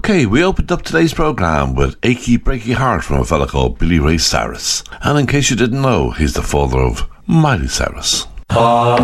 Okay, we opened up today's programme with Achy Breaky Heart from a fella called Billy Ray Cyrus. And in case you didn't know, he's the father of Miley Cyrus.